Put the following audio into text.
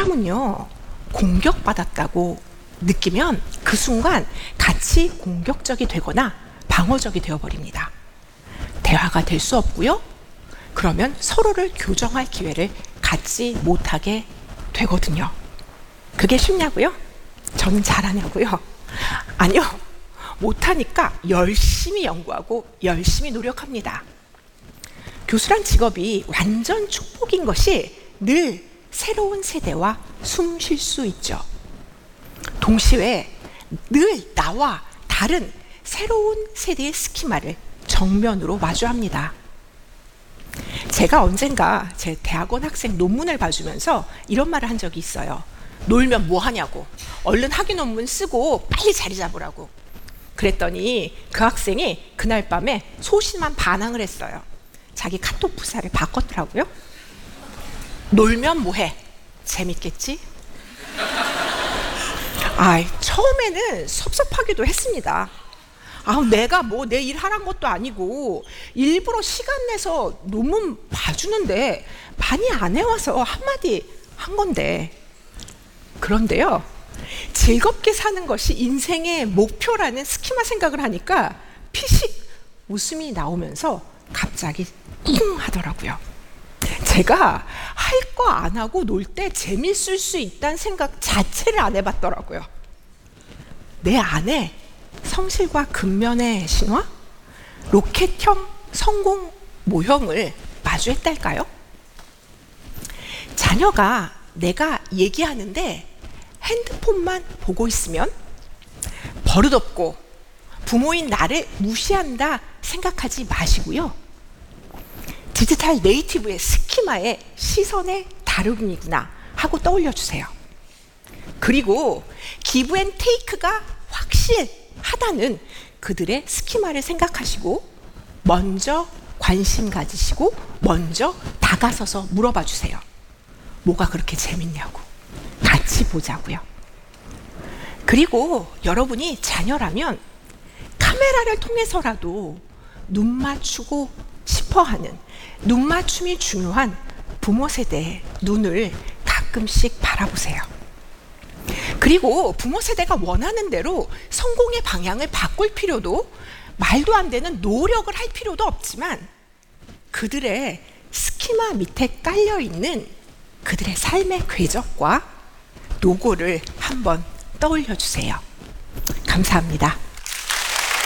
사람은요, 공격받았다고 느끼면 그 순간 같이 공격적이 되거나 방어적이 되어버립니다. 대화가 될 수 없고요. 그러면 서로를 교정할 기회를 갖지 못하게 되거든요. 그게 쉽냐고요? 저는 잘하냐고요? 아니요. 못하니까 열심히 연구하고 열심히 노력합니다. 교수란 직업이 완전 축복인 것이 늘 새로운 세대와 숨 쉴 수 있죠. 동시에 늘 나와 다른 새로운 세대의 스키마를 정면으로 마주합니다. 제가 언젠가 제 대학원 학생 논문을 봐주면서 이런 말을 한 적이 있어요. 놀면 뭐 하냐고. 얼른 학위 논문 쓰고 빨리 자리 잡으라고. 그랬더니 그 학생이 그날 밤에 소심한 반항을 했어요. 자기 카톡 부사를 바꿨더라고요. 놀면 뭐해? 재밌겠지? 처음에는 섭섭하기도 했습니다. 내가 뭐 내 일 하란 것도 아니고 일부러 시간 내서 논문 봐주는데 많이 안 해와서 한마디 한 건데. 그런데요, 즐겁게 사는 것이 인생의 목표라는 스키마 생각을 하니까 피식 웃음이 나오면서 갑자기 꿍 하더라고요. 제가 할 거 안 하고 놀 때 재밌을 수 있다는 생각 자체를 안 해봤더라고요. 내 안에 성실과 근면의 신화? 로켓형 성공 모형을 마주했달까요? 자녀가 내가 얘기하는데 핸드폰만 보고 있으면 버릇없고 부모인 나를 무시한다 생각하지 마시고요. 디지털 네이티브의 스키마의 시선의 다름이구나 하고 떠올려 주세요. 그리고 기브 앤 테이크가 확실하다는 그들의 스키마를 생각하시고 먼저 관심 가지시고 먼저 다가서서 물어봐 주세요. 뭐가 그렇게 재밌냐고. 같이 보자고요. 그리고 여러분이 자녀라면 카메라를 통해서라도 눈 맞추고 싶어하는, 눈 맞춤이 중요한 부모 세대의 눈을 가끔씩 바라보세요. 그리고 부모 세대가 원하는 대로 성공의 방향을 바꿀 필요도, 말도 안 되는 노력을 할 필요도 없지만 그들의 스키마 밑에 깔려있는 그들의 삶의 궤적과 노고를 한번 떠올려 주세요. 감사합니다.